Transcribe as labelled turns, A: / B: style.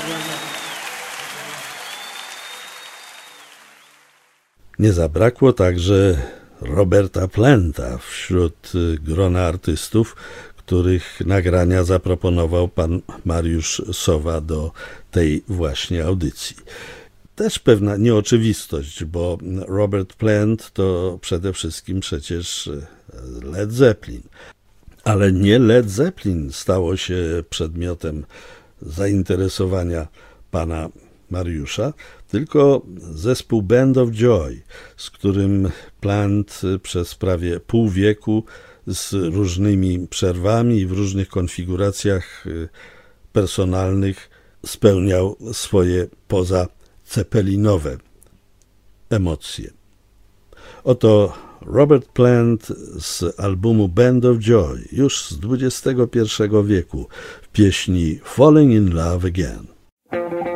A: Nie zabrakło także Roberta Planta wśród grona artystów, których nagrania zaproponował pan Mariusz Sowa do tej właśnie audycji. Też pewna nieoczywistość, bo Robert Plant to przede wszystkim przecież Led Zeppelin. Ale nie Led Zeppelin stało się przedmiotem zainteresowania pana Mariusza, tylko zespół Band of Joy, z którym Plant przez prawie pół wieku z różnymi przerwami i w różnych konfiguracjach personalnych spełniał swoje pozacepelinowe emocje. Oto Robert Plant z albumu Band of Joy już z XXI wieku w pieśni Falling in Love Again.